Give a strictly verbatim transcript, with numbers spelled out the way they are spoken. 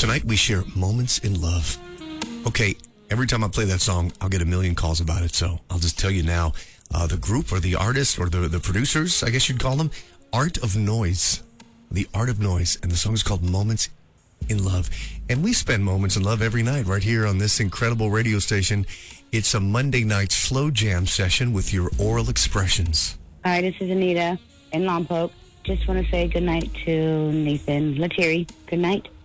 Tonight we share moments in love. Okay, every time I play that song, I'll get a million calls about it, so I'll just tell you now. Uh, the group or the artist or the, the producers, I guess you'd call them, Art of Noise. The Art of Noise. And the song is called Moments in Love. And we spend moments in love every night right here on this incredible radio station. It's a Monday night slow jam session with your oral expressions. Hi, this is Anita in Lompoc. Just want to say good night to Nathan Lettieri. Good night.